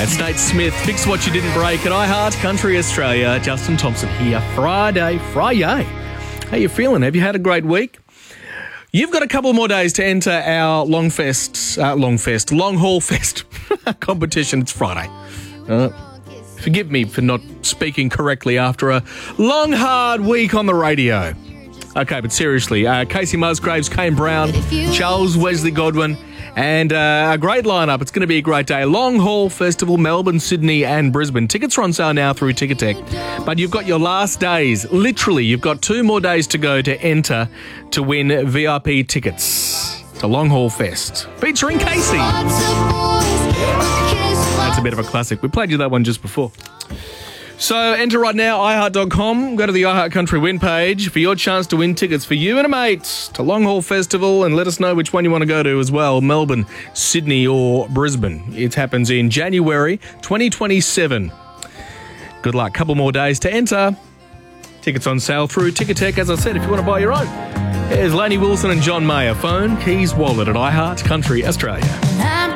It's Nate Smith, Fix What You Didn't Break at iHeart Country Australia. Justin Thompson here. Friday. How you feeling? Have you had a great week? You've got a couple more days to enter our Long Haul Fest competition. It's Friday. Forgive me for not speaking correctly after a long, hard week on the radio. Okay, but seriously, Casey Musgraves, Kane Brown, Charles Wesley Godwin, and a great lineup. It's going to be a great day. Long Haul Festival, Melbourne, Sydney and Brisbane. Tickets are on sale now through Ticketek. But you've got your last days. Literally, you've got 2 more days to go to enter to win VIP tickets to Long Haul Fest, featuring Casey. That's a bit of a classic. We played you that one just before. So enter right now, iHeart.com. Go to the iHeart Country win page for your chance to win tickets for you and a mate to Long Haul Festival, and let us know which one you want to go to as well, Melbourne, Sydney or Brisbane. It happens in January 2027. Good luck. Couple more days to enter. Tickets on sale through Ticketek, as I said, if you want to buy your own. Here's Lainey Wilson and John Mayer. Phone, keys, wallet at iHeart Country Australia.